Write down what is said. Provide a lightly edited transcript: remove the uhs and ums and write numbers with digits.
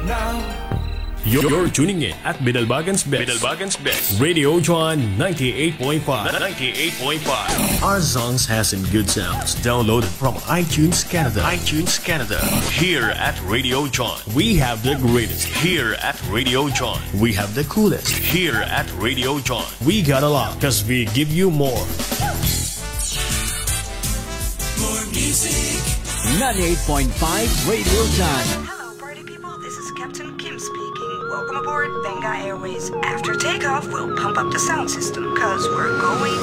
You're tuning in at Bidalbagan's Best. Radio John 98.5. 98.5. Our songs has some good sounds. Downloaded from iTunes Canada. Here at Radio John, we have the greatest. Here at Radio John, we have the coolest. Here at Radio John, we got a lot because we give you more. More music. 98.5 Radio John. Hello, party people. This is Captain Kim speaking. Welcome aboard Benga Airways. After takeoff, we'll pump up the sound system because we're going